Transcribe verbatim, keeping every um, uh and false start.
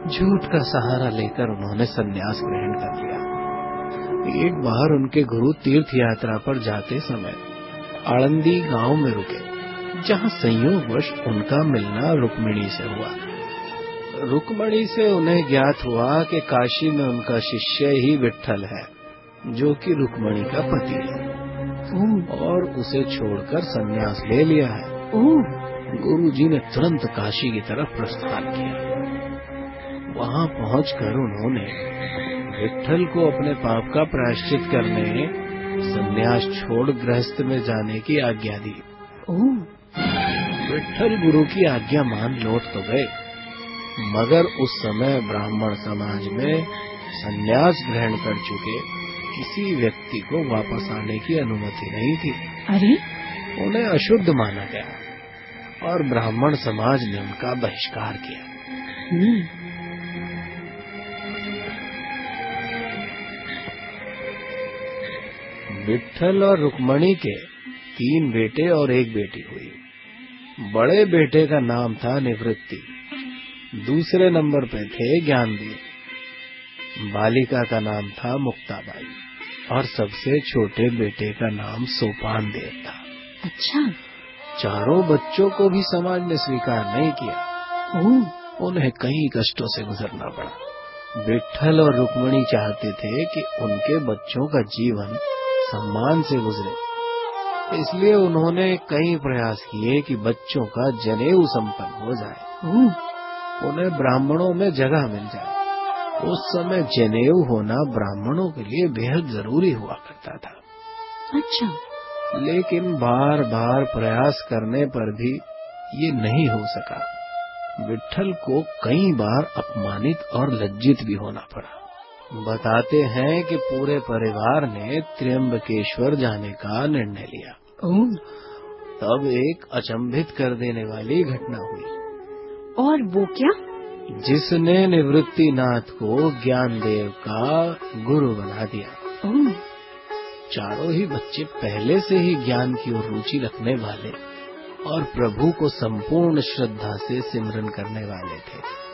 झूठ का सहारा लेकर उन्होंने संन्यास ग्रहण कर लिया। एक बार उनके गुरु तीर्थ यात्रा पर जाते समय आळंदी गांव में रुके, जहां संयोगवश उनका मिलना रुक्मिणी से हुआ। रुक्मिणी से उन्हें ज्ञात हुआ कि काशी में उनका शिष्य ही विट्ठल है, जो कि रुक्मिणी का पति है और उसे छोड़कर संन्यास ले लिया है। गुरुजी ने तुरंत काशी की तरफ प्रस्थान किया। वहां पहुंचकर उन्होंने विट्ठल को अपने पाप का प्रायश्चित करने संन्यास छोड़ गृहस्थ में जाने की आज्ञा दी। विट्ठल गुरु की आज्ञा मान लौट तो गए, मगर उस समय ब्राह्मण समाज में संन्यास ग्रहण कर चुके किसी व्यक्ति को वापस आने की अनुमति नहीं थी। अरे, उन्हें अशुद्ध माना गया और ब्राह्मण समाज ने उनका बहिष्कार किया। विट्ठल और रुक्मिणी के तीन बेटे और एक बेटी हुई। बड़े बेटे का नाम था निवृत्ति, दूसरे नंबर पे थे ज्ञानदेव, बालिका का नाम था मुक्ताबाई और सबसे छोटे बेटे का नाम सोपान देव था। अच्छा। चारों बच्चों को भी समाज ने स्वीकार नहीं किया। उन्हें कई कष्टों से गुजरना पड़ा। विट्ठल और रुक्मिणी चाहते थे कि उनके बच्चों का जीवन सम्मान से गुजरे, इसलिए उन्होंने कई प्रयास किए कि बच्चों का जनेऊ संपन्न हो जाए, उन्हें ब्राह्मणों में जगह मिल जाए। उस समय जनेऊ होना ब्राह्मणों के लिए बेहद जरूरी हुआ करता था। अच्छा। लेकिन बार बार प्रयास करने पर भी ये नहीं हो सका। विट्ठल को कई बार अपमानित और लज्जित भी होना पड़ा। बताते हैं कि पूरे परिवार ने त्र्यंबकेश्वर जाने का निर्णय लिया। तब एक अचंभित कर देने वाली घटना हुई। और वो क्या? जिसने निवृत्ति नाथ को ज्ञानदेव का गुरु बना दिया। चारों ही बच्चे पहले से ही ज्ञान की ओर रुचि रखने वाले और प्रभु को संपूर्ण श्रद्धा से सिमरन करने वाले थे।